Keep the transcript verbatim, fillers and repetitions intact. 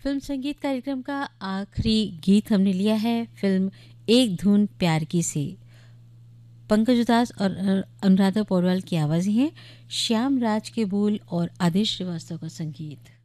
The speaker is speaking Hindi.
फिल्म संगीत कार्यक्रम का आखिरी गीत हमने लिया है फिल्म एक धुन प्यार की से। पंकज उदास और अनुराधा पौडवाल की आवाज़ें हैं, श्याम राज के बोल और आदेश श्रीवास्तव का संगीत।